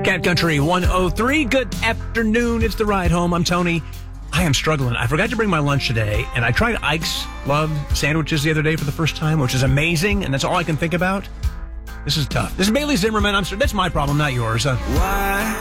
Cat Country 103. Good afternoon. It's the ride home. I'm Tony. I am struggling. I forgot to bring my lunch today, and I tried Ike's Love sandwiches the other day for the first time, which is amazing, and that's all I can think about. This is tough. This is Bailey Zimmerman. That's my problem, not yours. Why?